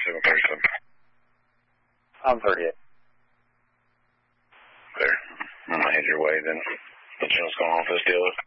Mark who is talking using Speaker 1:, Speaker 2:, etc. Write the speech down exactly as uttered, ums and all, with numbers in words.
Speaker 1: seven thirty-seven.
Speaker 2: I'm thirty-eight.
Speaker 1: There. I'm going to head your way then. Let you know what's going on with this dealer.